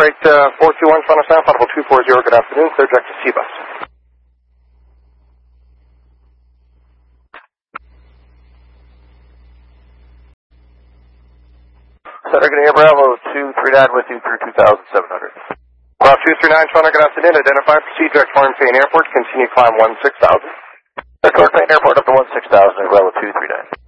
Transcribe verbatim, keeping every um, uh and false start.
Detroit uh, four two one, Toronto South, Audible two four zero, good afternoon, clear direct to C-Bus. Center, good air Bravo two three nine with you through two thousand seven hundred. Bravo two three nine, Toronto, good afternoon, identify, proceed direct Torrent Payne Airport, continue climb one six thousand. Torrent Payne Airport up to one six thousand, Bravo two three nine.